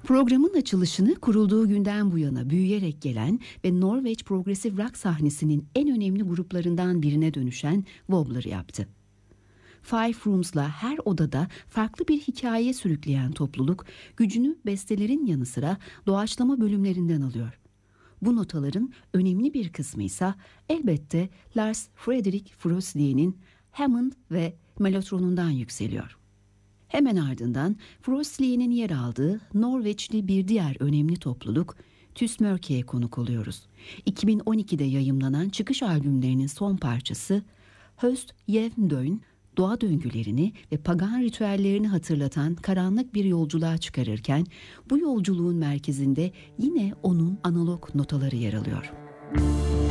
Programın açılışını kurulduğu günden bu yana büyüyerek gelen ve Norveç progresif rock sahnesinin en önemli gruplarından birine dönüşen Wobbler yaptı. Five Rooms'la her odada farklı bir hikayeye sürükleyen topluluk, gücünü bestelerin yanı sıra doğaçlama bölümlerinden alıyor. Bu notaların önemli bir kısmı ise elbette Lars Fredrik Frösling'in Hammond ve mellotronundan yükseliyor. Hemen ardından Frösling'in yer aldığı Norveçli bir diğer önemli topluluk Tyst Mörke'ye konuk oluyoruz. 2012'de yayımlanan çıkış albümlerinin son parçası Höst Jevndøgn, doğa döngülerini ve pagan ritüellerini hatırlatan karanlık bir yolculuğa çıkarırken bu yolculuğun merkezinde yine onun analog notaları yer alıyor.